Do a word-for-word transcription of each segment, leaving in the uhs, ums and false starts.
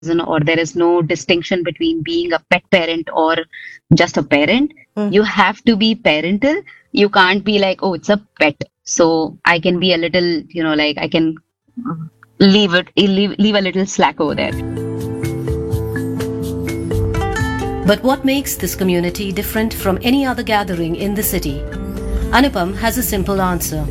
or there is no distinction between being a pet parent or just a parent. Mm. You have to be parental. You can't be like, oh, it's a pet. So I can be a little, you know, like I can leave it, leave, leave a little slack over there. But what makes this community different from any other gathering in the city? Anupam has a simple answer.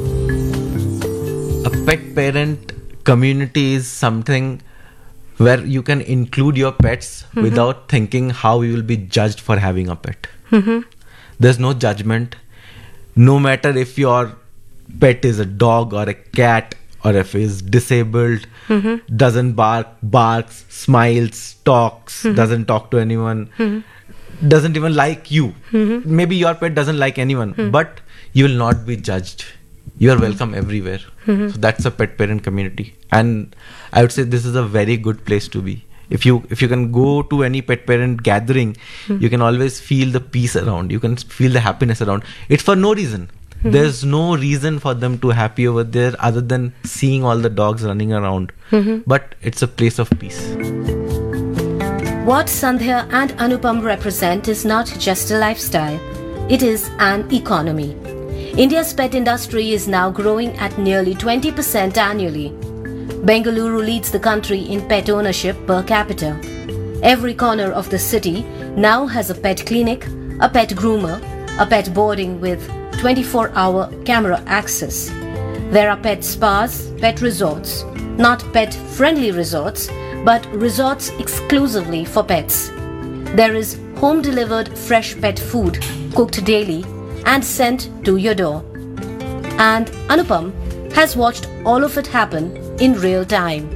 A pet parent community is something where you can include your pets mm-hmm. without thinking how you will be judged for having a pet. Mm-hmm. There's no judgment. No matter if your pet is a dog or a cat or if is disabled, mm-hmm. doesn't bark, barks, smiles, talks, mm-hmm. doesn't talk to anyone, mm-hmm. doesn't even like you. Mm-hmm. Maybe your pet doesn't like anyone, mm-hmm. but you will not be judged. You are welcome everywhere. Mm-hmm. So that's a pet parent community. And I would say this is a very good place to be. If you if you can go to any pet parent gathering, mm-hmm. you can always feel the peace around. You can feel the happiness around. It's for no reason. Mm-hmm. There's no reason for them to happy over there other than seeing all the dogs running around. Mm-hmm. But it's a place of peace. What Sandhya and Anupam represent is not just a lifestyle. It is an economy. India's pet industry is now growing at nearly twenty percent annually. Bengaluru leads the country in pet ownership per capita. Every corner of the city now has a pet clinic, a pet groomer, a pet boarding with twenty-four hour camera access. There are pet spas, pet resorts, not pet-friendly resorts, but resorts exclusively for pets. There is home-delivered fresh pet food cooked daily and sent to your door. And Anupam has watched all of it happen in real time.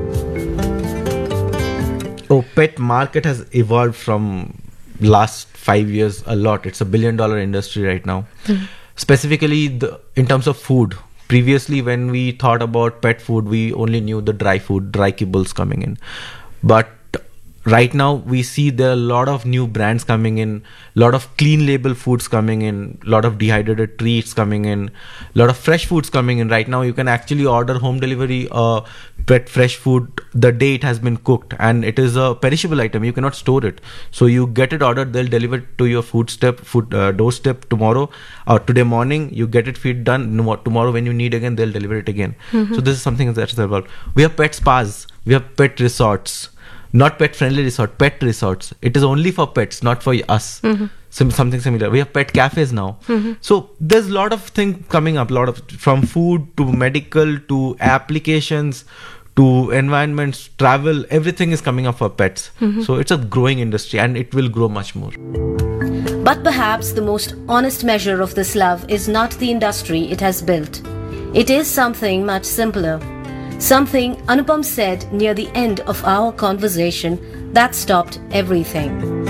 Oh, pet market has evolved from last five years a lot. It's a billion dollar industry right now. Mm-hmm. Specifically the, in terms of food. Previously when we thought about pet food, we only knew the dry food, dry kibbles coming in. But right now we see there are a lot of new brands coming in, a lot of clean label foods coming in, a lot of dehydrated treats coming in, a lot of fresh foods coming in. Right now you can actually order home delivery uh, pet fresh food the day it has been cooked, and it is a perishable item. You cannot store it. So you get it ordered, they'll deliver it to your food step, food uh, doorstep tomorrow or today morning. You get it feed done. No, tomorrow when you need again, they'll deliver it again. Mm-hmm. So this is something that's about. We have pet spas, we have pet resorts. Not pet-friendly resort, pet resorts. It is only for pets, not for us. Mm-hmm. Some, something similar. We have pet cafes now. Mm-hmm. So there's a lot of things coming up. Lot of from food to medical to applications to environments, travel. Everything is coming up for pets. Mm-hmm. So it's a growing industry, and it will grow much more. But perhaps the most honest measure of this love is not the industry it has built. It is something much simpler. Something Anupam said near the end of our conversation that stopped everything.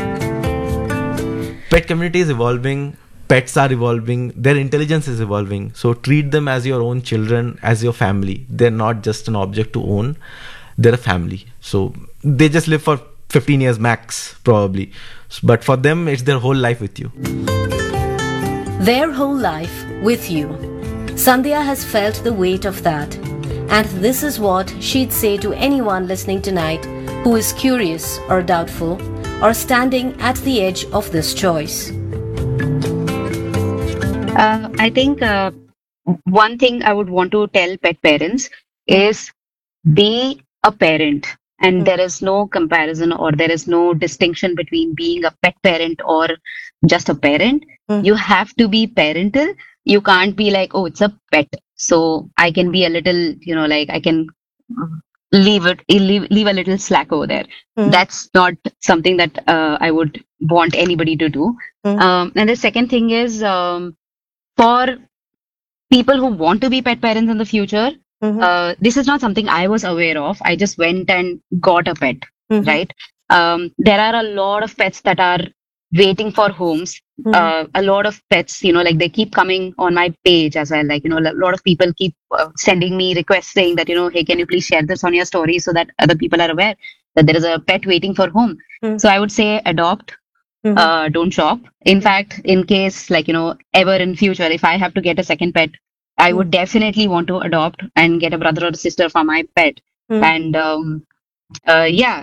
Pet community is evolving, pets are evolving, their intelligence is evolving. So treat them as your own children, as your family. They're not just an object to own, they're a family. So they just live for fifteen years max, probably. But for them, it's their whole life with you. Their whole life with you. Sandhya has felt the weight of that. And this is what she'd say to anyone listening tonight who is curious or doubtful or standing at the edge of this choice. Uh, I think uh, one thing I would want to tell pet parents is be a parent. And mm-hmm. there is no comparison or there is no distinction between being a pet parent or just a parent. Mm-hmm. You have to be parental. You can't be like, oh, it's a pet. So I can be a little, you know, like I can leave it, leave, leave a little slack over there. Mm. That's not something that uh, I would want anybody to do. Mm. Um, and the second thing is um, for people who want to be pet parents in the future, mm-hmm. uh, this is not something I was aware of. I just went and got a pet, mm-hmm. right? Um, there are a lot of pets that are waiting for homes. Mm-hmm. Uh, a lot of pets, you know, like they keep coming on my page as well. Like, you know, a lot of people keep uh, sending me requests saying that, you know, hey, can you please share this on your story so that other people are aware that there is a pet waiting for home. Mm-hmm. So I would say adopt, mm-hmm. uh, don't shop. In fact, in case like, you know, ever in future, if I have to get a second pet, I mm-hmm. would definitely want to adopt and get a brother or a sister for my pet. Mm-hmm. And um, uh, yeah,